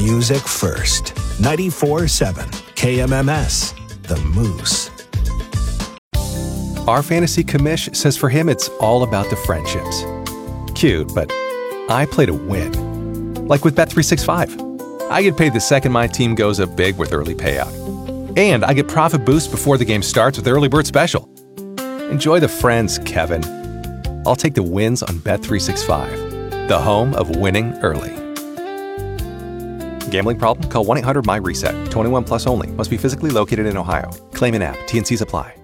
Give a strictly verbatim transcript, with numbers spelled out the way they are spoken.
music first. ninety-four point seven K M M S, The Moose. Our fantasy commish says for him it's all about the friendships. Cute, but I play to win. Like with Bet three sixty-five. I get paid the second my team goes up big with early payout. And I get profit boost before the game starts with Early Bird Special. Enjoy the friends, Kevin. I'll take the wins on Bet three sixty-five, the home of winning early. Gambling problem? Call one eight hundred M Y RESET. twenty-one plus only. Must be physically located in Ohio. Claim in app. T N Cs apply.